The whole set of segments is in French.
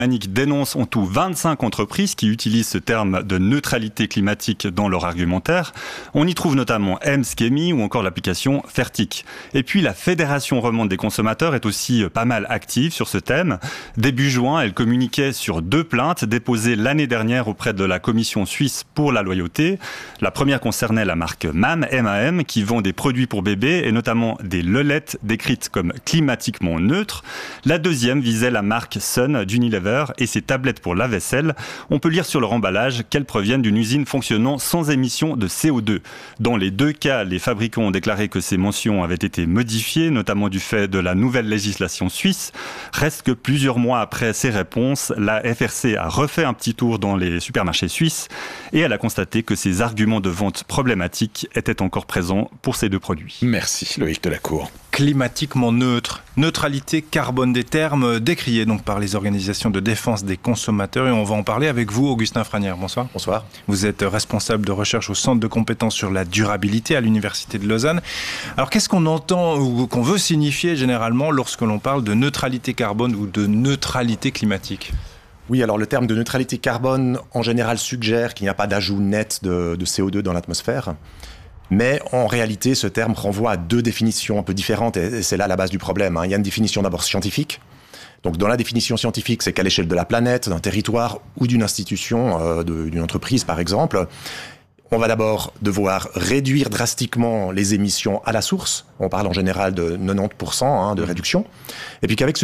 Annick dénonce en tout 25 entreprises qui utilisent ce terme de neutralité climatique dans leur argumentaire. On y trouve notamment Emskemi ou encore l'application Fertic. Et puis la Fédération romande des consommateurs est aussi pas mal active sur ce thème. Début juin, elle communiquait sur 2 plaintes déposées l'année dernière auprès de la Commission suisse pour la loyauté. La première concernait la marque MAM, M-A-M, qui vend des produits pour bébés et notamment des lelettes décrites comme climatiquement neutres. La deuxième visait la marque Sun d'Unilever et ses tablettes pour la vaisselle. On peut lire sur leur emballage qu'elles proviennent d'une usine fonctionnant sans émission de CO2. Dans les 2 cas, les fabricants ont déclaré que ces mentions avaient été modifiées, notamment du fait de la nouvelle législation suisse. Reste que plusieurs mois après ces réponses, la FRC a refait un petit tour dans les supermarchés suisses et elle a constaté que ces arguments de vente problématiques étaient encore présents pour ces 2 produits. Merci Loïc Delacour. Climatiquement neutre, neutralité carbone, des termes décriés donc par les organisations de défense des consommateurs, et on va en parler avec vous, Augustin Franière. Bonsoir. Bonsoir. Vous êtes responsable de recherche au Centre de compétences sur la durabilité à l'Université de Lausanne. Alors qu'est-ce qu'on entend ou qu'on veut signifier généralement lorsque l'on parle de neutralité carbone ou de neutralité climatique ? Oui, alors le terme de neutralité carbone en général suggère qu'il n'y a pas d'ajout net de CO2 dans l'atmosphère. Mais en réalité, ce terme renvoie à 2 définitions un peu différentes et c'est là la base du problème. Il y a une définition d'abord scientifique. Donc dans la définition scientifique, c'est qu'à l'échelle de la planète, d'un territoire ou d'une institution, d'une entreprise par exemple, on va d'abord devoir réduire drastiquement les émissions à la source. On parle en général de 90% de réduction. Et puis qu'avec ce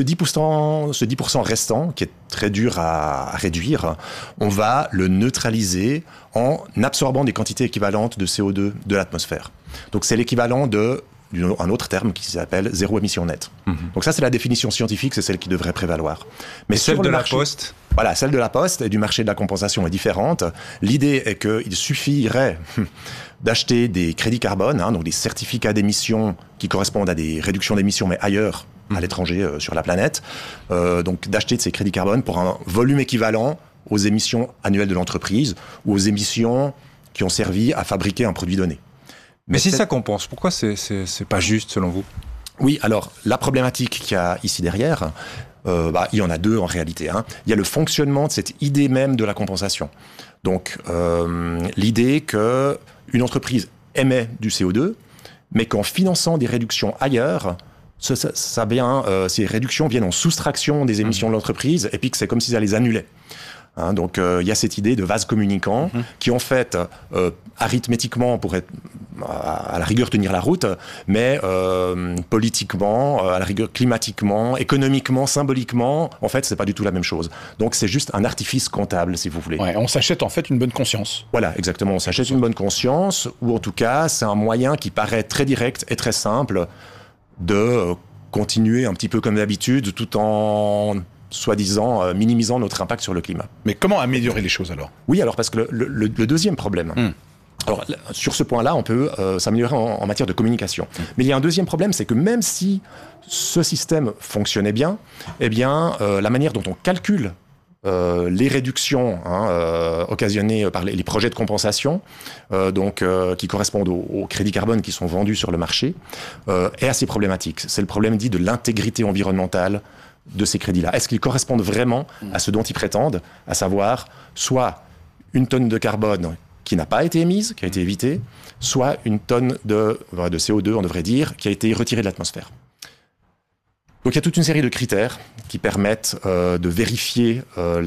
10% restant, qui est très dur à réduire, on va le neutraliser en absorbant des quantités équivalentes de CO2 de l'atmosphère. Donc c'est l'équivalent d'un autre terme qui s'appelle zéro émission nette. Donc ça, c'est la définition scientifique, c'est celle qui devrait prévaloir. Mais celle sur de le la marché, Poste. Voilà, celle de la Poste et du marché de la compensation est différente. L'idée est qu'il suffirait d'acheter des crédits carbone, donc des certificats d'émission qui correspondent à des réductions d'émissions, mais ailleurs, à l'étranger, sur la planète. Donc d'acheter de ces crédits carbone pour un volume équivalent aux émissions annuelles de l'entreprise ou aux émissions qui ont servi à fabriquer un produit donné. Mais si ça compense, pourquoi c'est pas juste selon vous ? Oui, alors la problématique qu'il y a ici derrière, il y en a 2 en réalité. Il y a le fonctionnement de cette idée même de la compensation. Donc l'idée qu'une entreprise émet du CO2, mais qu'en finançant des réductions ailleurs, ces réductions viennent en soustraction des émissions de l'entreprise et puis que c'est comme si ça les annulait. Donc il y a cette idée de vase communicant qui en fait arithmétiquement pourrait à la rigueur tenir la route, mais politiquement, à la rigueur climatiquement, économiquement, symboliquement, en fait c'est pas du tout la même chose. Donc c'est juste un artifice comptable si vous voulez. Ouais, on s'achète en fait une bonne conscience. Voilà, exactement, on s'achète une bonne conscience, ou en tout cas c'est un moyen qui paraît très direct et très simple de continuer un petit peu comme d'habitude tout en soi-disant minimisant notre impact sur le climat. Mais comment améliorer les choses alors ? Oui, alors parce que le deuxième problème, alors sur ce point-là, on peut s'améliorer en matière de communication. Mais il y a un deuxième problème, c'est que même si ce système fonctionnait bien, eh bien la manière dont on calcule les réductions occasionnées par les projets de compensation, qui correspondent aux crédits carbone qui sont vendus sur le marché, est assez problématique. C'est le problème dit de l'intégrité environnementale de ces crédits-là. Est-ce qu'ils correspondent vraiment à ce dont ils prétendent, à savoir soit une tonne de carbone qui n'a pas été émise, qui a été évitée, soit une tonne de CO2, on devrait dire, qui a été retirée de l'atmosphère. Donc il y a toute une série de critères qui permettent de vérifier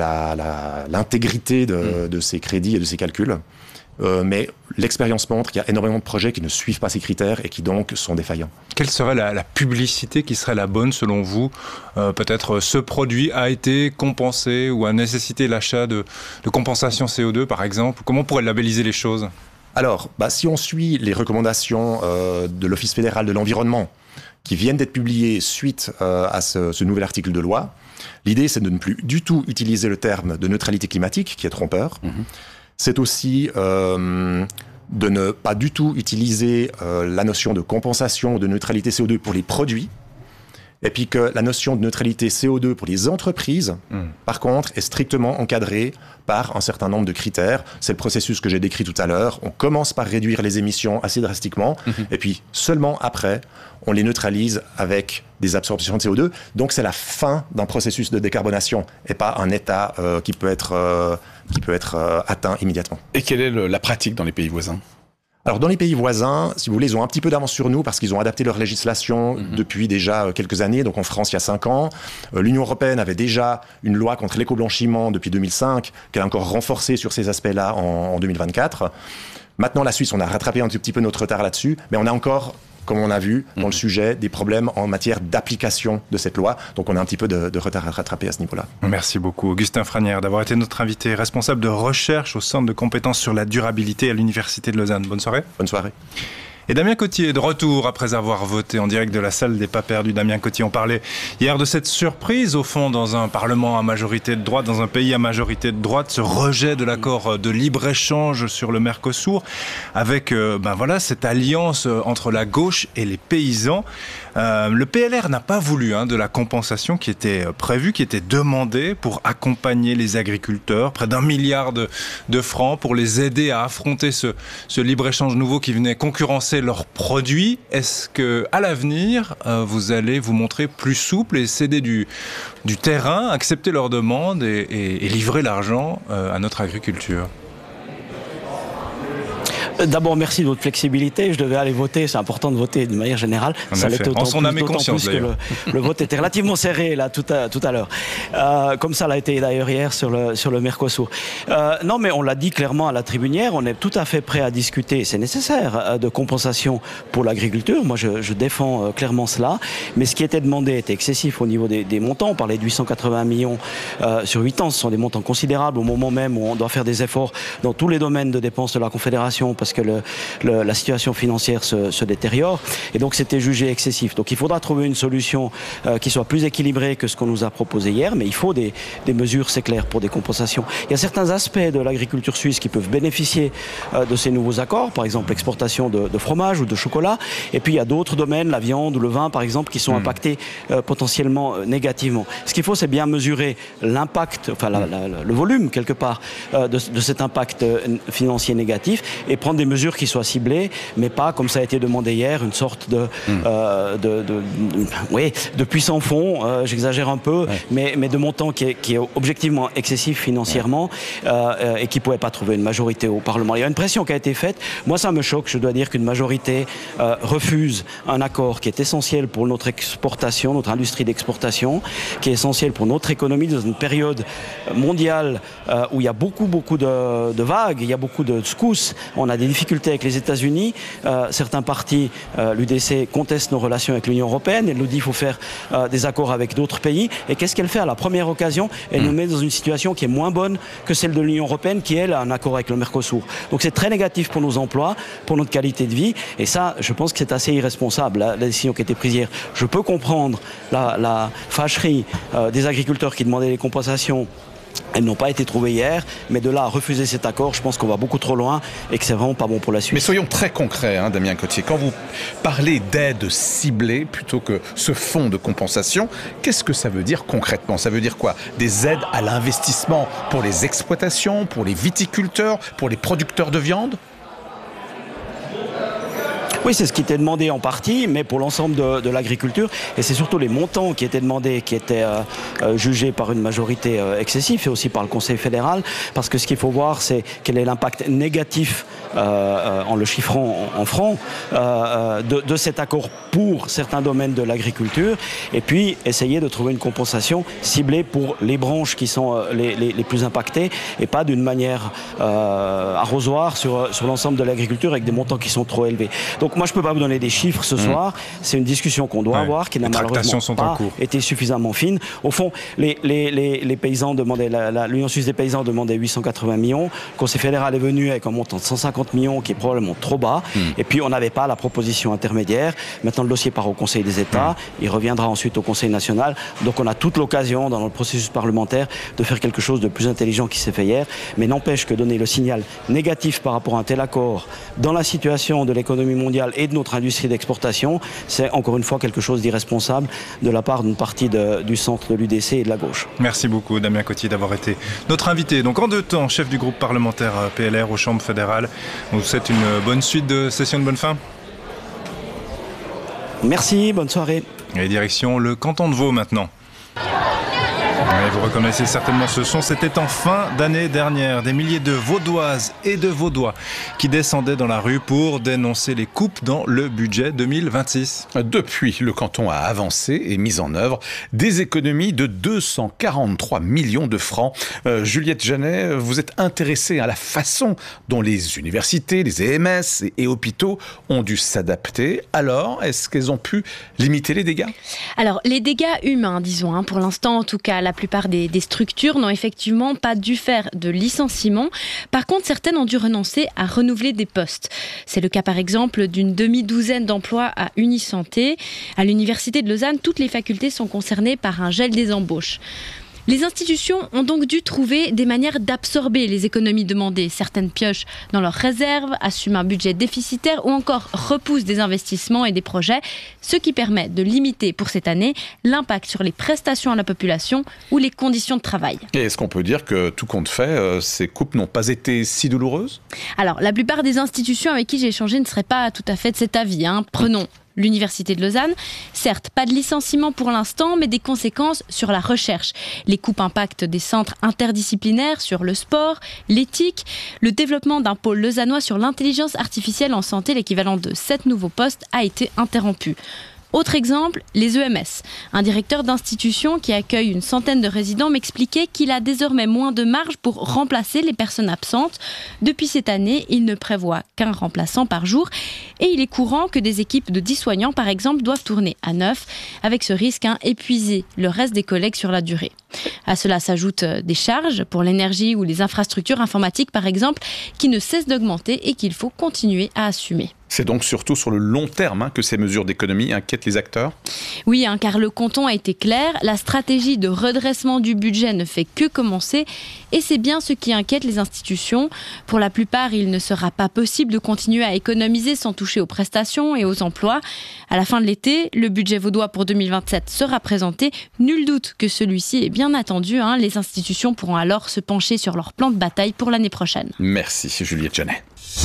l'intégrité de ces crédits et de ces calculs. Mais l'expérience montre qu'il y a énormément de projets qui ne suivent pas ces critères et qui donc sont défaillants. Quelle serait la publicité qui serait la bonne selon vous ? Peut-être ce produit a été compensé ou a nécessité l'achat de compensation CO2 par exemple. Comment on pourrait labelliser les choses ? Alors, si on suit les recommandations de l'Office fédéral de l'environnement qui viennent d'être publiées suite à ce nouvel article de loi, l'idée c'est de ne plus du tout utiliser le terme de neutralité climatique qui est trompeur. C'est aussi de ne pas du tout utiliser la notion de compensation ou de neutralité CO2 pour les produits. Et puis que la notion de neutralité CO2 pour les entreprises, par contre, est strictement encadrée par un certain nombre de critères. C'est le processus que j'ai décrit tout à l'heure. On commence par réduire les émissions assez drastiquement, et puis seulement après, on les neutralise avec des absorptions de CO2. Donc c'est la fin d'un processus de décarbonation et pas un état qui peut être atteint immédiatement. Et quelle est la pratique dans les pays voisins ? Alors dans les pays voisins, si vous voulez, ils ont un petit peu d'avance sur nous parce qu'ils ont adapté leur législation depuis déjà quelques années. Donc en France, il y a 5 ans. L'Union européenne avait déjà une loi contre l'éco-blanchiment depuis 2005, qu'elle a encore renforcée sur ces aspects-là en 2024. Maintenant, la Suisse, on a rattrapé un tout petit peu notre retard là-dessus, mais on a encore, comme on a vu dans le sujet, des problèmes en matière d'application de cette loi. Donc on a un petit peu de retard à rattraper à ce niveau-là. Merci beaucoup Augustin Franière d'avoir été notre invité, responsable de recherche au Centre de compétences sur la durabilité à l'Université de Lausanne. Bonne soirée. Bonne soirée. Et Damien Cottier est de retour après avoir voté en direct de la salle des pas perdus. Damien Cottier, on parlait hier de cette surprise au fond dans un parlement à majorité de droite, dans un pays à majorité de droite, ce rejet de l'accord de libre-échange sur le Mercosur avec cette alliance entre la gauche et les paysans. Le PLR n'a pas voulu de la compensation qui était prévue, qui était demandée pour accompagner les agriculteurs, près d'1 milliard de francs pour les aider à affronter ce libre-échange nouveau qui venait concurrencer leurs produits. Est-ce que à l'avenir, vous allez vous montrer plus souple et céder du terrain, accepter leurs demandes et livrer l'argent à notre agriculture ? D'abord, merci de votre flexibilité. Je devais aller voter, c'est important de voter de manière générale. Ça l'était en son âme et conscience, d'ailleurs. Le vote était relativement serré là tout à l'heure. Comme ça l'a été d'ailleurs hier sur le Mercosur. Non, mais on l'a dit clairement à la tribunière, on est tout à fait prêt à discuter, c'est nécessaire, de compensation pour l'agriculture. Moi, je défends clairement cela. Mais ce qui était demandé était excessif au niveau des montants. On parlait de 880 millions sur 8 ans. Ce sont des montants considérables au moment même où on doit faire des efforts dans tous les domaines de dépenses de la Confédération parce que la situation financière se détériore et donc c'était jugé excessif. Donc il faudra trouver une solution qui soit plus équilibrée que ce qu'on nous a proposé hier, mais il faut des mesures, c'est clair, pour des compensations. Il y a certains aspects de l'agriculture suisse qui peuvent bénéficier de ces nouveaux accords, par exemple l'exportation de fromage ou de chocolat, et puis il y a d'autres domaines, la viande ou le vin par exemple, qui sont impactés potentiellement négativement. Ce qu'il faut, c'est bien mesurer l'impact, enfin le volume quelque part de cet impact financier négatif et prendre des mesures qui soient ciblées, mais pas, comme ça a été demandé hier, une sorte de puissant fond, j'exagère un peu, mais de montant qui est objectivement excessif financièrement et qui ne pouvait pas trouver une majorité au Parlement. Il y a une pression qui a été faite. Moi, ça me choque. Je dois dire qu'une majorité refuse un accord qui est essentiel pour notre exportation, notre industrie d'exportation, qui est essentiel pour notre économie dans une période mondiale où il y a beaucoup de vagues, il y a beaucoup de secousses. On a des difficultés avec les États-Unis. Certains partis, l'UDC, contestent nos relations avec l'Union européenne. Elle nous dit qu'il faut faire des accords avec d'autres pays. Et qu'est-ce qu'elle fait à la première occasion? Elle nous met dans une situation qui est moins bonne que celle de l'Union européenne, qui, elle, a un accord avec le Mercosur. Donc c'est très négatif pour nos emplois, pour notre qualité de vie. Et ça, je pense que c'est assez irresponsable, la décision qui a été prise hier. Je peux comprendre la fâcherie des agriculteurs qui demandaient les compensations. Elles n'ont pas été trouvées hier, mais de là à refuser cet accord, je pense qu'on va beaucoup trop loin et que c'est vraiment pas bon pour la Suisse. Mais soyons très concrets, Damien Cottier. Quand vous parlez d'aide ciblée plutôt que ce fonds de compensation, qu'est-ce que ça veut dire concrètement? Ça veut dire quoi? Des aides à l'investissement pour les exploitations, pour les viticulteurs, pour les producteurs de viande? Oui, c'est ce qui était demandé en partie, mais pour l'ensemble de l'agriculture. Et c'est surtout les montants qui étaient demandés, qui étaient jugés par une majorité excessive et aussi par le Conseil fédéral. Parce que ce qu'il faut voir, c'est quel est l'impact négatif, en le chiffrant en francs, de cet accord pour certains domaines de l'agriculture. Et puis, essayer de trouver une compensation ciblée pour les branches qui sont les plus impactées et pas d'une manière arrosoir sur l'ensemble de l'agriculture avec des montants qui sont trop élevés. Donc moi, je ne peux pas vous donner des chiffres ce soir. C'est une discussion qu'on doit avoir, qui n'a malheureusement pas été suffisamment fine. Au fond, les paysans demandaient, l'Union suisse des paysans demandait 880 millions. Le Conseil fédéral est venu avec un montant de 150 millions qui est probablement trop bas. Et puis, on n'avait pas la proposition intermédiaire. Maintenant, le dossier part au Conseil des États. Il reviendra ensuite au Conseil national. Donc, on a toute l'occasion, dans notre processus parlementaire, de faire quelque chose de plus intelligent qui s'est fait hier. Mais n'empêche que donner le signal négatif par rapport à un tel accord, dans la situation de l'économie mondiale, mondiale et de notre industrie d'exportation, c'est encore une fois quelque chose d'irresponsable de la part d'une partie du centre de l'UDC et de la gauche. Merci beaucoup Damien Cottier d'avoir été notre invité. Donc en 2 temps, chef du groupe parlementaire PLR aux chambres fédérales. On vous souhaite une bonne suite de session, de bonne fin. Merci, bonne soirée. Et direction le canton de Vaud maintenant. Ouais, vous reconnaissez certainement ce son, c'était en fin d'année dernière. Des milliers de Vaudoises et de Vaudois qui descendaient dans la rue pour dénoncer les coupes dans le budget 2026. Depuis, le canton a avancé et mis en œuvre des économies de 243 millions de francs. Juliette Jeannet, vous êtes intéressée à la façon dont les universités, les EMS et hôpitaux ont dû s'adapter. Alors, est-ce qu'elles ont pu limiter les dégâts ? Alors, les dégâts humains, disons, pour l'instant en tout cas, la plupart des structures n'ont effectivement pas dû faire de licenciement. Par contre, certaines ont dû renoncer à renouveler des postes. C'est le cas par exemple d'une demi-douzaine d'emplois à Unisanté. À l'Université de Lausanne, toutes les facultés sont concernées par un gel des embauches. Les institutions ont donc dû trouver des manières d'absorber les économies demandées. Certaines piochent dans leurs réserves, assument un budget déficitaire ou encore repoussent des investissements et des projets, ce qui permet de limiter pour cette année l'impact sur les prestations à la population ou les conditions de travail. Et est-ce qu'on peut dire que tout compte fait, ces coupes n'ont pas été si douloureuses ? Alors, la plupart des institutions avec qui j'ai échangé ne seraient pas tout à fait de cet avis. Prenons l'Université de Lausanne. Certes, pas de licenciement pour l'instant, mais des conséquences sur la recherche. Les coupes impactent des centres interdisciplinaires sur le sport, l'éthique, le développement d'un pôle lausannois sur l'intelligence artificielle en santé, l'équivalent de 7 nouveaux postes, a été interrompu. Autre exemple, les EMS. Un directeur d'institution qui accueille une centaine de résidents m'expliquait qu'il a désormais moins de marge pour remplacer les personnes absentes. Depuis cette année, il ne prévoit qu'un remplaçant par jour et il est courant que des équipes de 10 soignants, par exemple, doivent tourner à 9, avec ce risque épuiser le reste des collègues sur la durée. À cela s'ajoutent des charges pour l'énergie ou les infrastructures informatiques, par exemple, qui ne cessent d'augmenter et qu'il faut continuer à assumer. C'est donc surtout sur le long terme que ces mesures d'économie inquiètent les acteurs ? Oui, car le canton a été clair, la stratégie de redressement du budget ne fait que commencer et c'est bien ce qui inquiète les institutions. Pour la plupart, il ne sera pas possible de continuer à économiser sans toucher aux prestations et aux emplois. À la fin de l'été, le budget vaudois pour 2027 sera présenté. Nul doute que celui-ci est bien attendu. Les institutions pourront alors se pencher sur leur plan de bataille pour l'année prochaine. Merci Juliette Jeannet.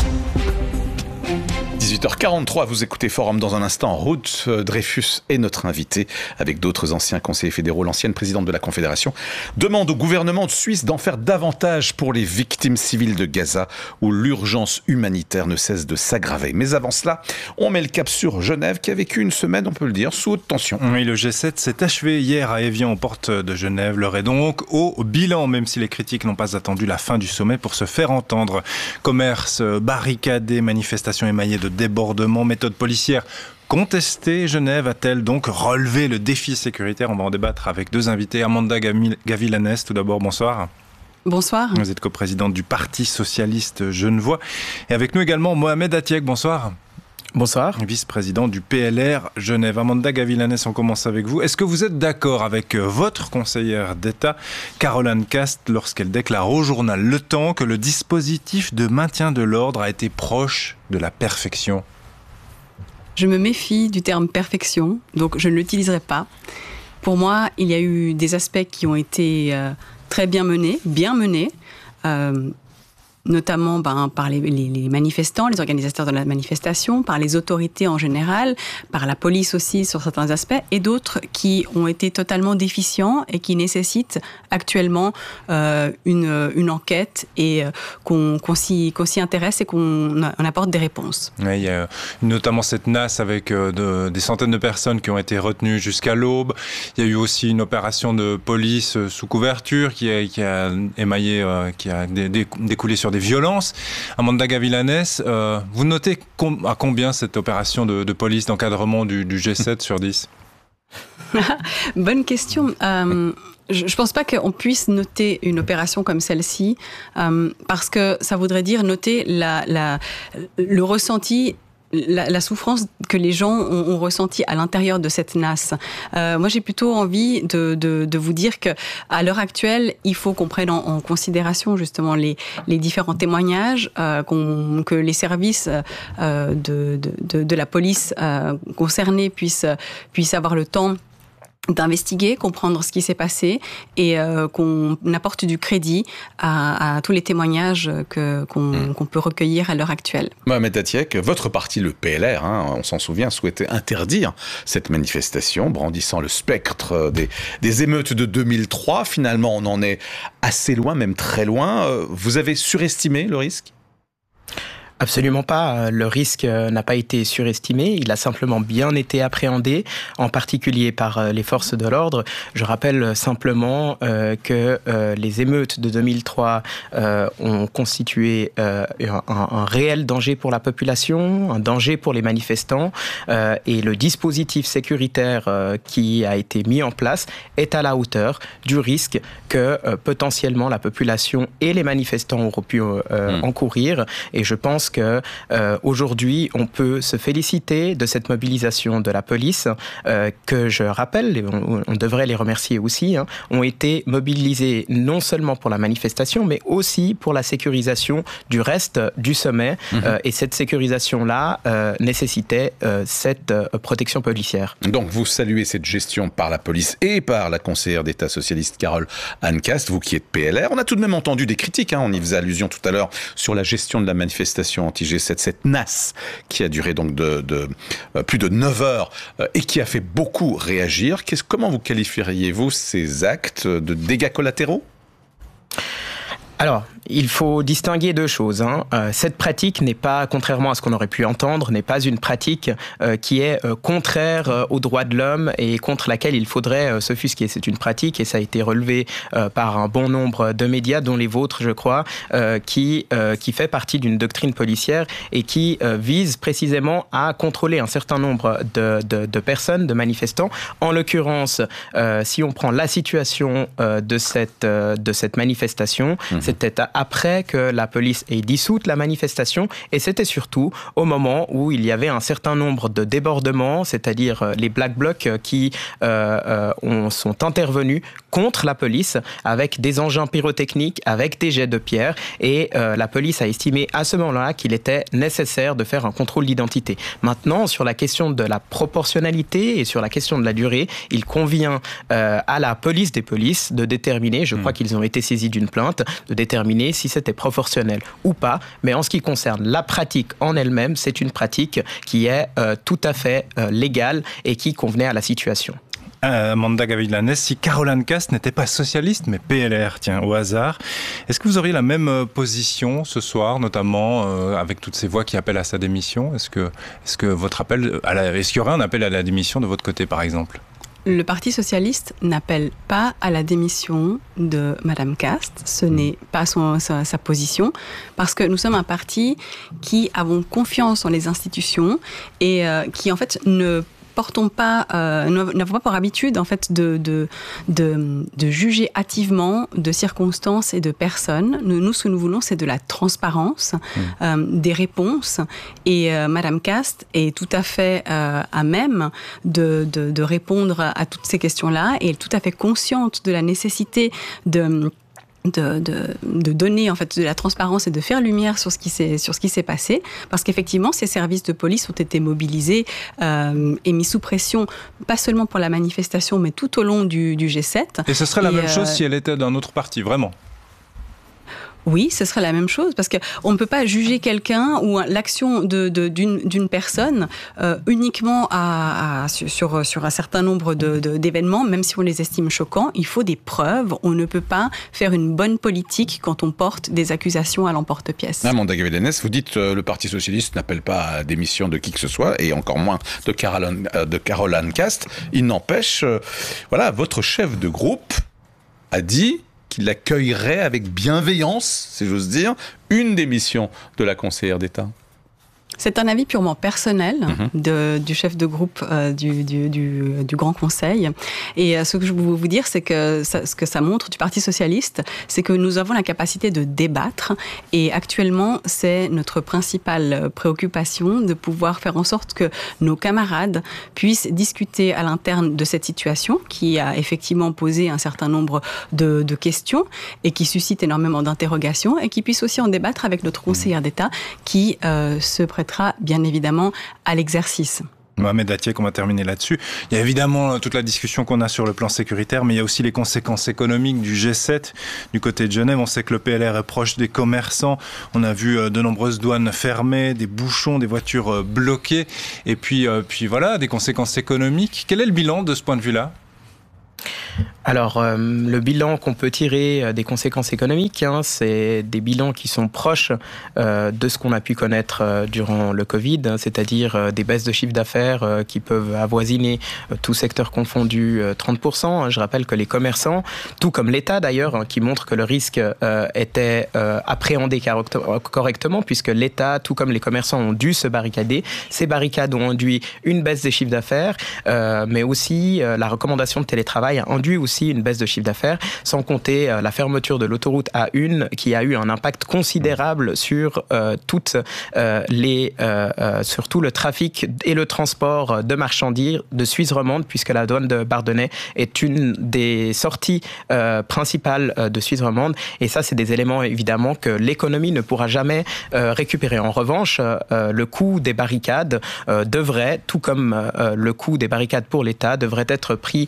18h43, vous écoutez Forum dans un instant. Ruth Dreyfus est notre invitée avec d'autres anciens conseillers fédéraux. L'ancienne présidente de la Confédération demande au gouvernement de Suisse d'en faire davantage pour les victimes civiles de Gaza où l'urgence humanitaire ne cesse de s'aggraver. Mais avant cela, on met le cap sur Genève qui a vécu une semaine, on peut le dire, sous haute tension. Oui, le G7 s'est achevé hier à Évian aux portes de Genève. L'heure est donc au bilan, même si les critiques n'ont pas attendu la fin du sommet pour se faire entendre. Commerce barricadé, manifestations émaillées de débordements, méthodes policières contestées. Genève a-t-elle donc relevé le défi sécuritaire ? On va en débattre avec 2 invités. Amanda Gavilanes, tout d'abord, bonsoir. Bonsoir. Vous êtes coprésidente du Parti socialiste genevois. Et avec nous également Mohamed Atiek, bonsoir. Bonsoir. Vice-président du PLR Genève. Amanda Gavilanes, on commence avec vous. Est-ce que vous êtes d'accord avec votre conseillère d'État, Caroline Cast, lorsqu'elle déclare au journal Le Temps que le dispositif de maintien de l'ordre a été proche de la perfection ? Je me méfie du terme perfection, donc je ne l'utiliserai pas. Pour moi, il y a eu des aspects qui ont été très bien menés, notamment par les manifestants, les organisateurs de la manifestation, par les autorités en général, par la police aussi sur certains aspects, et d'autres qui ont été totalement déficients et qui nécessitent actuellement une enquête et qu'on s'y intéresse et qu'on apporte des réponses. Oui, il y a notamment cette nasse avec des centaines de personnes qui ont été retenues jusqu'à l'aube. Il y a eu aussi une opération de police sous couverture qui a émaillé, qui a découlé sur des violences. Amanda Gavilanes, vous notez à combien cette opération de police d'encadrement du G7 sur 10 ? Bonne question. Je ne pense pas qu'on puisse noter une opération comme celle-ci parce que ça voudrait dire noter le ressenti, la souffrance que les gens ont ressentie à l'intérieur de cette NAS. Moi, j'ai plutôt envie de vous dire que à l'heure actuelle, il faut qu'on prenne en considération justement les différents témoignages, que les services de la police concernés puissent avoir le temps d'investiguer, comprendre ce qui s'est passé et qu'on apporte du crédit à tous les témoignages qu'on peut recueillir à l'heure actuelle. Mohamed Atiek, votre parti, le PLR, on s'en souvient, souhaitait interdire cette manifestation, brandissant le spectre des émeutes de 2003. Finalement, on en est assez loin, même très loin. Vous avez surestimé le risque ? Absolument pas. Le risque n'a pas été surestimé. Il a simplement bien été appréhendé, en particulier par les forces de l'ordre. Je rappelle simplement que les émeutes de 2003 ont constitué un réel danger pour la population, un danger pour les manifestants. Et le dispositif sécuritaire qui a été mis en place est à la hauteur du risque que potentiellement la population et les manifestants auront pu encourir. Et je pense que aujourd'hui, on peut se féliciter de cette mobilisation de la police, que je rappelle, et on devrait les remercier aussi, ont été mobilisés non seulement pour la manifestation, mais aussi pour la sécurisation du reste du sommet. Et cette sécurisation-là nécessitait cette protection policière. Donc vous saluez cette gestion par la police et par la conseillère d'État socialiste Caroline Cast, vous qui êtes PLR. On a tout de même entendu des critiques, on y faisait allusion tout à l'heure, sur la gestion de la manifestation anti-G7, cette NAS qui a duré donc de plus de 9 heures et qui a fait beaucoup réagir. Comment vous qualifieriez-vous ces actes de dégâts collatéraux ? Alors, il faut distinguer deux choses. Cette pratique n'est pas, contrairement à ce qu'on aurait pu entendre, n'est pas une pratique qui est contraire aux droits de l'homme et contre laquelle il faudrait s'offusquer. C'est une pratique, et ça a été relevé par un bon nombre de médias, dont les vôtres, je crois, qui fait partie d'une doctrine policière et qui vise précisément à contrôler un certain nombre de personnes, de manifestants. En l'occurrence, si on prend la situation de cette manifestation, c'était après que la police ait dissout la manifestation, et c'était surtout au moment où il y avait un certain nombre de débordements, c'est-à-dire les Black Blocs qui sont intervenus contre la police avec des engins pyrotechniques, avec des jets de pierre, et la police a estimé à ce moment-là qu'il était nécessaire de faire un contrôle d'identité. Maintenant, sur la question de la proportionnalité et sur la question de la durée, il convient à la police des polices de déterminer, je crois qu'ils ont été saisis d'une plainte, de déterminer si c'était proportionnel ou pas. Mais en ce qui concerne la pratique en elle-même, c'est une pratique qui est tout à fait légale et qui convenait à la situation. Amanda Gavilanes, si Caroline Cast n'était pas socialiste, mais PLR, tiens, au hasard, est-ce que vous auriez la même position ce soir, notamment avec toutes ces voix qui appellent à sa démission ? Est-ce qu'il y aurait un appel à la démission de votre côté, par exemple ? Le Parti socialiste n'appelle pas à la démission de Madame Cast. Ce n'est pas sa position, parce que nous sommes un parti qui avons confiance dans les institutions et qui, en fait, n'avons pas pour habitude en fait de juger hâtivement de circonstances et de personnes. Nous, ce que nous voulons, c'est de la transparence, des réponses. Et Madame Cast est tout à fait à même de répondre à toutes ces questions-là, et elle est tout à fait consciente de la nécessité de donner en fait de la transparence et de faire lumière sur ce qui s'est passé, parce qu'effectivement ces services de police ont été mobilisés et mis sous pression, pas seulement pour la manifestation mais tout au long du G7. Et ce serait la même chose si elle était d'un autre parti, vraiment ? Oui, ce serait la même chose, parce qu'on ne peut pas juger quelqu'un ou l'action d'une personne uniquement sur un certain nombre d'événements, même si on les estime choquants. Il faut des preuves. On ne peut pas faire une bonne politique quand on porte des accusations à l'emporte-pièce. Amanda Gavilanes, vous dites le Parti socialiste n'appelle pas à la démission de qui que ce soit, et encore moins de Caroline Cast. Il n'empêche, votre chef de groupe a dit qu'il accueillerait avec bienveillance, si j'ose dire, une démission de la conseillère d'État. C'est un avis purement personnel du chef de groupe du Grand Conseil. Et ce que je veux vous dire, c'est que ce que ça montre du Parti socialiste, c'est que nous avons la capacité de débattre. Et actuellement, c'est notre principale préoccupation de pouvoir faire en sorte que nos camarades puissent discuter à l'interne de cette situation qui a effectivement posé un certain nombre de questions et qui suscite énormément d'interrogations et qui puissent aussi en débattre avec notre conseillère d'État qui se prêtera bien évidemment à l'exercice. Mohamed Atiek, on va terminer là-dessus. Il y a évidemment toute la discussion qu'on a sur le plan sécuritaire, mais il y a aussi les conséquences économiques du G7 du côté de Genève. On sait que le PLR est proche des commerçants. On a vu de nombreuses douanes fermées, des bouchons, des voitures bloquées. Et puis voilà, des conséquences économiques. Quel est le bilan de ce point de vue-là ? Alors, le bilan qu'on peut tirer des conséquences économiques, c'est des bilans qui sont proches de ce qu'on a pu connaître durant le Covid, c'est-à-dire des baisses de chiffre d'affaires qui peuvent avoisiner, tout secteur confondu, 30%. Je rappelle que les commerçants, tout comme l'État d'ailleurs, qui montre que le risque était appréhendé correctement, puisque l'État, tout comme les commerçants, ont dû se barricader. Ces barricades ont induit une baisse des chiffres d'affaires, mais aussi la recommandation de télétravail a induit aussi une baisse de chiffre d'affaires, sans compter la fermeture de l'autoroute A1 qui a eu un impact considérable sur sur tout le trafic et le transport de marchandises de Suisse romande, puisque la douane de Bardonnay est une des sorties principales de Suisse romande. Et ça, c'est des éléments évidemment que l'économie ne pourra jamais récupérer. En revanche, le coût des barricades devrait, tout comme le coût des barricades pour l'État, devrait être pris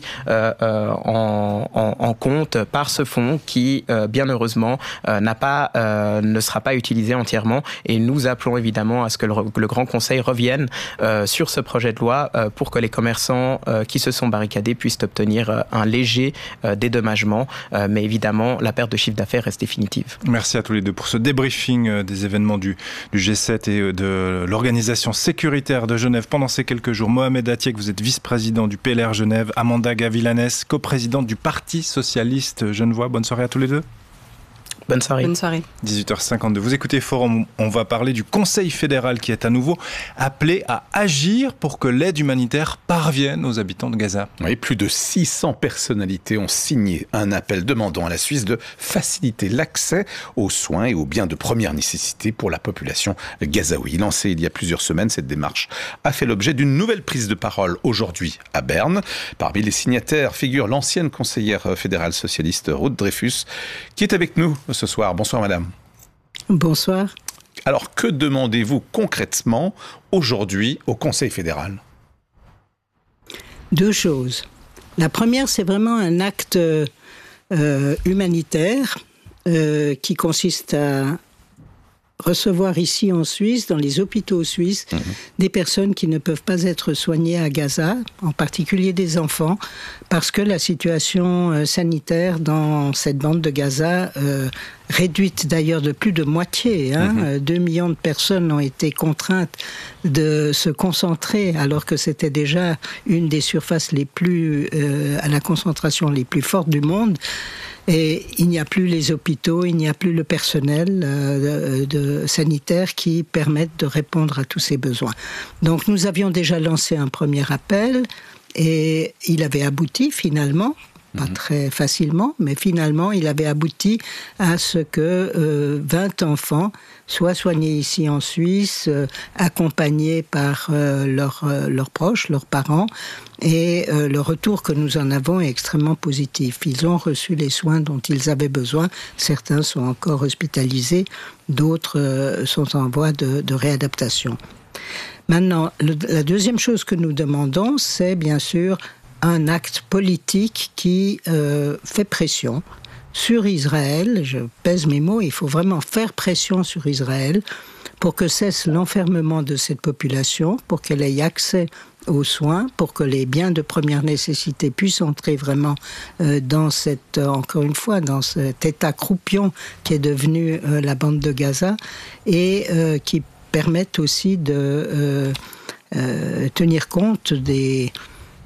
en compte par ce fonds qui, bien heureusement, ne sera pas utilisé entièrement. Et nous appelons évidemment à ce que le Grand Conseil revienne sur ce projet de loi pour que les commerçants qui se sont barricadés puissent obtenir un léger dédommagement. Mais évidemment, la perte de chiffre d'affaires reste définitive. Merci à tous les deux pour ce débriefing des événements du G7 et de l'organisation sécuritaire de Genève pendant ces quelques jours. Mohamed Atiek, vous êtes vice-président du PLR Genève. Amanda Gavilanes, coprésidente du Parti socialiste genevois. Bonne soirée à tous les deux. Bonne soirée. Bonne soirée. 18h52. Vous écoutez Forum. On va parler du Conseil fédéral qui est à nouveau appelé à agir pour que l'aide humanitaire parvienne aux habitants de Gaza. Oui, plus de 600 personnalités ont signé un appel demandant à la Suisse de faciliter l'accès aux soins et aux biens de première nécessité pour la population gazaoui. Lancée il y a plusieurs semaines, cette démarche a fait l'objet d'une nouvelle prise de parole aujourd'hui à Berne. Parmi les signataires figure l'ancienne conseillère fédérale socialiste Ruth Dreyfus, qui est avec nous ce soir. Bonsoir madame. Bonsoir. Alors que demandez-vous concrètement aujourd'hui au Conseil fédéral ? Deux choses. La première, c'est vraiment un acte humanitaire qui consiste à recevoir ici en Suisse, dans les hôpitaux suisses, des personnes qui ne peuvent pas être soignées à Gaza, en particulier des enfants, parce que la situation sanitaire dans cette bande de Gaza, réduite d'ailleurs de plus de moitié, 2 millions de personnes ont été contraintes de se concentrer, alors que c'était déjà une des surfaces les plus, à la concentration les plus fortes du monde. Et il n'y a plus les hôpitaux, il n'y a plus le personnel sanitaire qui permettent de répondre à tous ces besoins. Donc nous avions déjà lancé un premier appel et il avait abouti finalement. Pas très facilement, mais finalement, il avait abouti à ce que 20 enfants soient soignés ici en Suisse, accompagnés par leurs proches, leurs parents, et le retour que nous en avons est extrêmement positif. Ils ont reçu les soins dont ils avaient besoin. Certains sont encore hospitalisés, d'autres sont en voie de réadaptation. Maintenant, la deuxième chose que nous demandons, c'est bien sûr un acte politique qui fait pression sur Israël. Je pèse mes mots, il faut vraiment faire pression sur Israël pour que cesse l'enfermement de cette population, pour qu'elle ait accès aux soins, pour que les biens de première nécessité puissent entrer vraiment dans encore une fois, dans cet état croupion qui est devenu la bande de Gaza, et qui permettent aussi de tenir compte des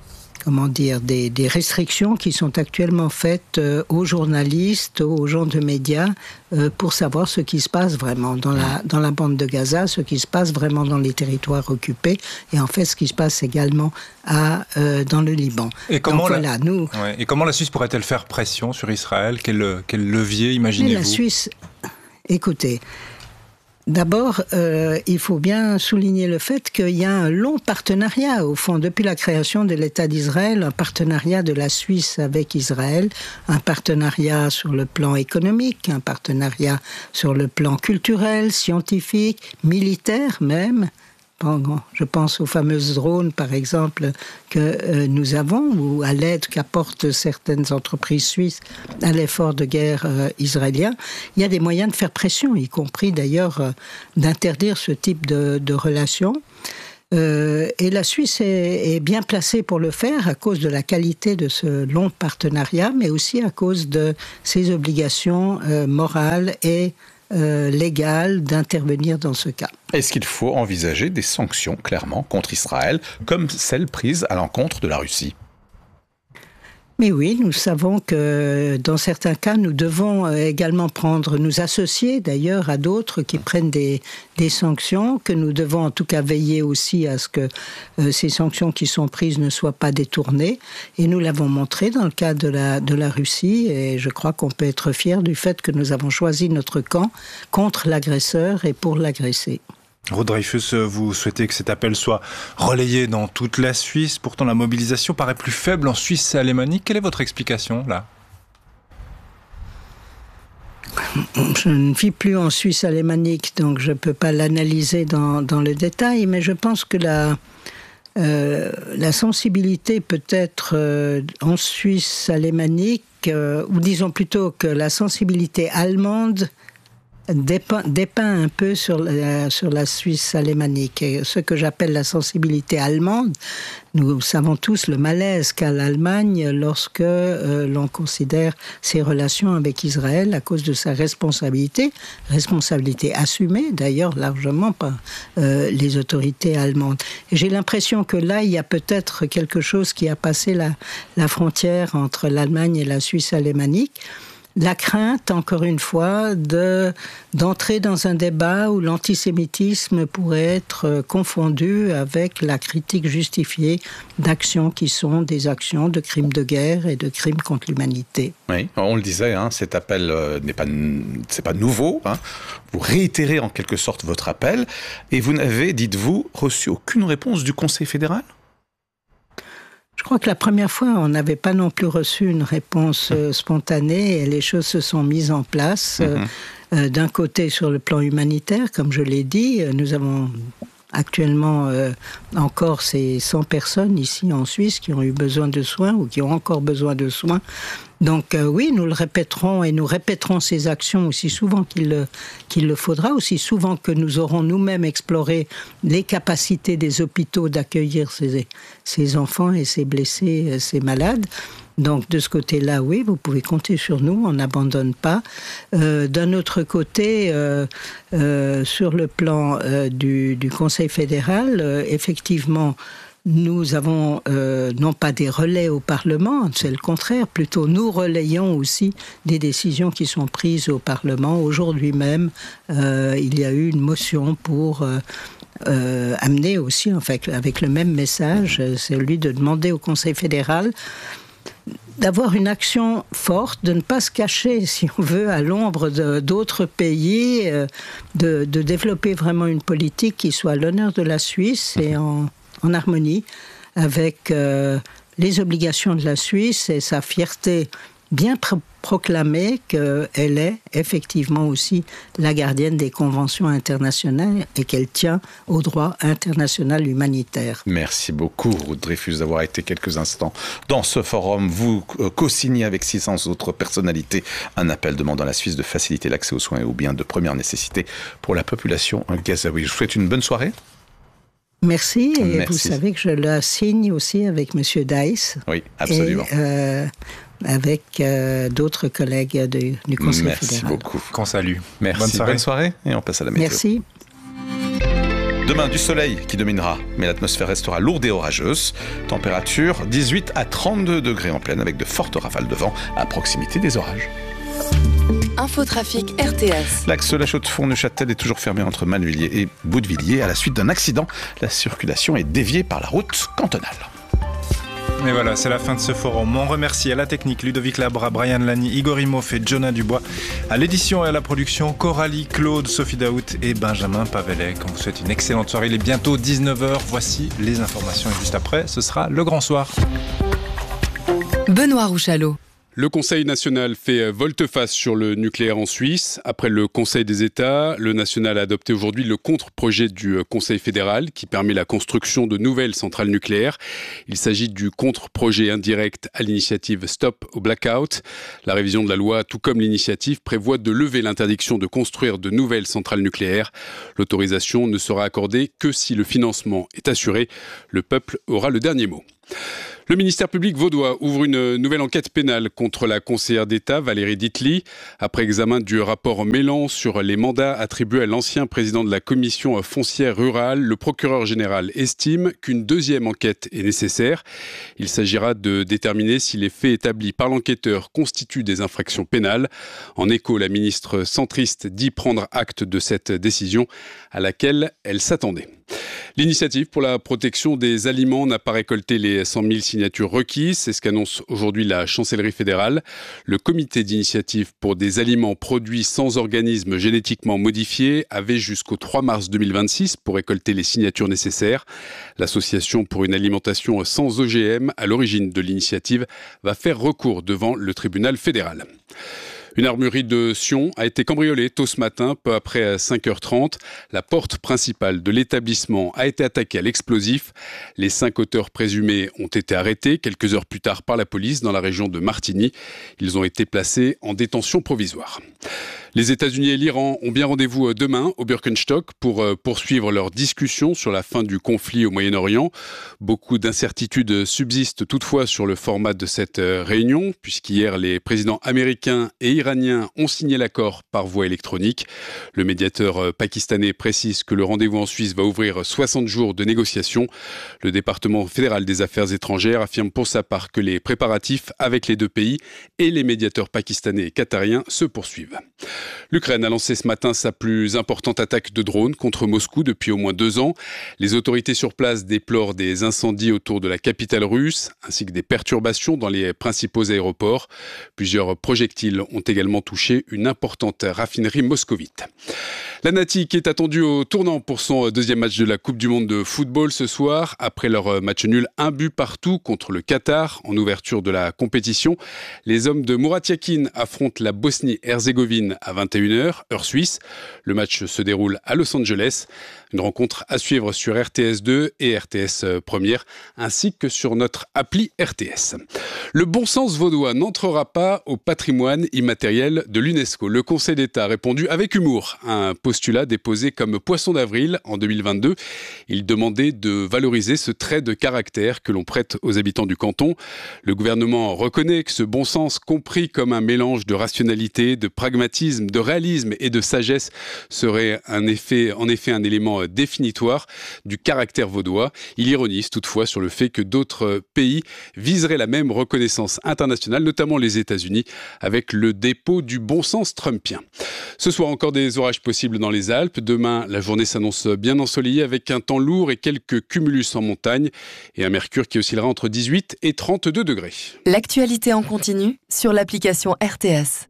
des restrictions qui sont actuellement faites aux journalistes, aux gens de médias, pour savoir ce qui se passe vraiment dans la bande de Gaza, ce qui se passe vraiment dans les territoires occupés, et en fait ce qui se passe également dans le Liban. Et comment, et comment la Suisse pourrait-elle faire pression sur Israël ? Quel levier imaginez-vous ? La Suisse, écoutez, d'abord, il faut bien souligner le fait qu'il y a un long partenariat, au fond, depuis la création de l'État d'Israël, un partenariat de la Suisse avec Israël, un partenariat sur le plan économique, un partenariat sur le plan culturel, scientifique, militaire même. Je pense aux fameuses drones, par exemple, que nous avons, ou à l'aide qu'apportent certaines entreprises suisses à l'effort de guerre israélien. Il y a des moyens de faire pression, y compris d'ailleurs d'interdire ce type de relations. Et la Suisse est bien placée pour le faire à cause de la qualité de ce long partenariat, mais aussi à cause de ses obligations morales et légales d'intervenir dans ce cas. Est-ce qu'il faut envisager des sanctions, clairement, contre Israël, comme celles prises à l'encontre de la Russie ? Mais oui, nous savons que dans certains cas, nous devons également nous associer d'ailleurs à d'autres qui prennent des sanctions, que nous devons en tout cas veiller aussi à ce que ces sanctions qui sont prises ne soient pas détournées. Et nous l'avons montré dans le cas de la Russie, et je crois qu'on peut être fier du fait que nous avons choisi notre camp contre l'agresseur et pour l'agresser. Ruth Dreifuss, vous souhaitez que cet appel soit relayé dans toute la Suisse. Pourtant, la mobilisation paraît plus faible en Suisse alémanique. Quelle est votre explication, là ? Je ne vis plus en Suisse alémanique, donc je ne peux pas l'analyser dans le détail, mais je pense que la sensibilité peut-être en Suisse alémanique, ou disons plutôt que la sensibilité allemande dépeint un peu sur la Suisse alémanique. Et ce que j'appelle la sensibilité allemande, nous savons tous le malaise qu'a l'Allemagne lorsque l'on considère ses relations avec Israël à cause de sa responsabilité assumée d'ailleurs largement par les autorités allemandes. Et j'ai l'impression que là, il y a peut-être quelque chose qui a passé la frontière entre l'Allemagne et la Suisse alémanique. La crainte, encore une fois, d'entrer dans un débat où l'antisémitisme pourrait être confondu avec la critique justifiée d'actions qui sont des actions de crimes de guerre et de crimes contre l'humanité. Oui, on le disait, cet appel c'est pas nouveau. Vous réitérez en quelque sorte votre appel et vous n'avez, dites-vous, reçu aucune réponse du Conseil fédéral ? Je crois que la première fois, on n'avait pas non plus reçu une réponse spontanée et les choses se sont mises en place. D'un côté, sur le plan humanitaire, comme je l'ai dit, nous avons actuellement encore ces 100 personnes ici en Suisse qui ont eu besoin de soins ou qui ont encore besoin de soins. Donc oui, nous le répéterons et nous répéterons ces actions aussi souvent qu'il le faudra, aussi souvent que nous aurons nous-mêmes exploré les capacités des hôpitaux d'accueillir ces enfants et ces blessés, ces malades. Donc de ce côté-là, oui, vous pouvez compter sur nous, on n'abandonne pas. D'un autre côté, sur le plan du Conseil fédéral, effectivement, nous avons non pas des relais au Parlement, c'est le contraire, plutôt nous relayons aussi des décisions qui sont prises au Parlement. Aujourd'hui même, il y a eu une motion pour amener aussi, en fait, avec le même message, celui de demander au Conseil fédéral d'avoir une action forte, de ne pas se cacher, si on veut, à l'ombre d'autres pays, de développer vraiment une politique qui soit à l'honneur de la Suisse et en harmonie avec les obligations de la Suisse et sa fierté bien proclamée qu'elle est effectivement aussi la gardienne des conventions internationales et qu'elle tient au droit international humanitaire. Merci beaucoup, Ruth Dreifuss, d'avoir été quelques instants dans ce forum. Vous co-signez avec 600 autres personnalités un appel demandant à la Suisse de faciliter l'accès aux soins et aux biens de première nécessité pour la population gazaouie. Je vous souhaite une bonne soirée. Merci, et vous savez que je la signe aussi avec M. Dice. Oui, absolument. Et avec d'autres collègues du Conseil fédéral. Merci beaucoup. Qu'on salue. Merci, bonne soirée et on passe à la météo. Merci. Demain, du soleil qui dominera, mais l'atmosphère restera lourde et orageuse. Température 18 à 32 degrés en pleine, avec de fortes rafales de vent à proximité des orages. Infotrafic RTS. L'axe La Chaux-de-Fonds-Neuchâtel est toujours fermé entre Manneville et Boudevilliers. À la suite d'un accident, la circulation est déviée par la route cantonale. Et voilà, c'est la fin de ce forum. On remercie à la technique Ludovic Labra, Brian Lani, Igor Imhoff et Jonah Dubois. À l'édition et à la production, Coralie, Claude, Sophie Daout et Benjamin Pavelec. On vous souhaite une excellente soirée. Il est bientôt 19h. Voici les informations. Et juste après, ce sera le grand soir. Benoît Rouchalot. Le Conseil national fait volte-face sur le nucléaire en Suisse. Après le Conseil des États, le national a adopté aujourd'hui le contre-projet du Conseil fédéral qui permet la construction de nouvelles centrales nucléaires. Il s'agit du contre-projet indirect à l'initiative Stop au Blackout. La révision de la loi, tout comme l'initiative, prévoit de lever l'interdiction de construire de nouvelles centrales nucléaires. L'autorisation ne sera accordée que si le financement est assuré. Le peuple aura le dernier mot. Le ministère public vaudois ouvre une nouvelle enquête pénale contre la conseillère d'État Valérie Ditli. Après examen du rapport Mélan sur les mandats attribués à l'ancien président de la commission foncière rurale, le procureur général estime qu'une deuxième enquête est nécessaire. Il s'agira de déterminer si les faits établis par l'enquêteur constituent des infractions pénales. En écho, la ministre centriste dit prendre acte de cette décision à laquelle elle s'attendait. L'initiative pour la protection des aliments n'a pas récolté les 100 000 signatures requises. C'est ce qu'annonce aujourd'hui la chancellerie fédérale. Le comité d'initiative pour des aliments produits sans organismes génétiquement modifiés avait jusqu'au 3 mars 2026 pour récolter les signatures nécessaires. L'association pour une alimentation sans OGM, à l'origine de l'initiative, va faire recours devant le tribunal fédéral. Une armurerie de Sion a été cambriolée tôt ce matin, peu après 5h30. La porte principale de l'établissement a été attaquée à l'explosif. Les 5 auteurs présumés ont été arrêtés quelques heures plus tard par la police dans la région de Martigny. Ils ont été placés en détention provisoire. Les États-Unis et l'Iran ont bien rendez-vous demain au Birkenstock pour poursuivre leurs discussions sur la fin du conflit au Moyen-Orient. Beaucoup d'incertitudes subsistent toutefois sur le format de cette réunion, puisqu'hier les présidents américains et iraniens ont signé l'accord par voie électronique. Le médiateur pakistanais précise que le rendez-vous en Suisse va ouvrir 60 jours de négociations. Le département fédéral des affaires étrangères affirme pour sa part que les préparatifs avec les deux pays et les médiateurs pakistanais et qatariens se poursuivent. L'Ukraine a lancé ce matin sa plus importante attaque de drones contre Moscou depuis au moins 2 ans. Les autorités sur place déplorent des incendies autour de la capitale russe, ainsi que des perturbations dans les principaux aéroports. Plusieurs projectiles ont également touché une importante raffinerie moscovite. La Nati qui est attendue au tournant pour son deuxième match de la Coupe du Monde de football ce soir. Après leur match nul 1-1 contre le Qatar en ouverture de la compétition, les hommes de Murat Yakin affrontent la Bosnie-Herzégovine à 21h, heure suisse. Le match se déroule à Los Angeles. Une rencontre à suivre sur RTS2 et RTS Première, ainsi que sur notre appli RTS. Le bon sens vaudois n'entrera pas au patrimoine immatériel de l'UNESCO. Le Conseil d'État a répondu avec humour à un postulat déposé comme poisson d'avril en 2022. Il demandait de valoriser ce trait de caractère que l'on prête aux habitants du canton. Le gouvernement reconnaît que ce bon sens, compris comme un mélange de rationalité, de pragmatisme, de réalisme et de sagesse, serait en effet un élément définitoire du caractère vaudois. Il ironise toutefois sur le fait que d'autres pays viseraient la même reconnaissance internationale, notamment les États-Unis, avec le dépôt du bon sens trumpien. Ce soir, encore des orages possibles dans les Alpes. Demain, la journée s'annonce bien ensoleillée avec un temps lourd et quelques cumulus en montagne et un mercure qui oscillera entre 18 et 32 degrés. L'actualité en continu sur l'application RTS.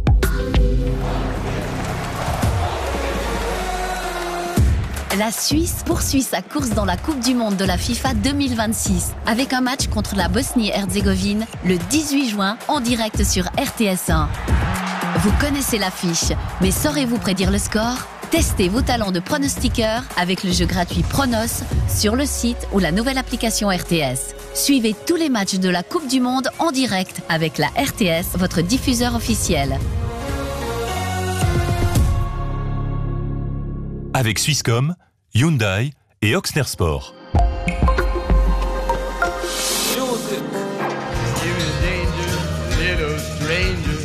La Suisse poursuit sa course dans la Coupe du Monde de la FIFA 2026 avec un match contre la Bosnie-Herzégovine le 18 juin en direct sur RTS1. Vous connaissez l'affiche, mais saurez-vous prédire le score ? Testez vos talents de pronostiqueur avec le jeu gratuit Pronos sur le site ou la nouvelle application RTS. Suivez tous les matchs de la Coupe du Monde en direct avec la RTS, votre diffuseur officiel. Avec Swisscom, Hyundai et Oxner Sport.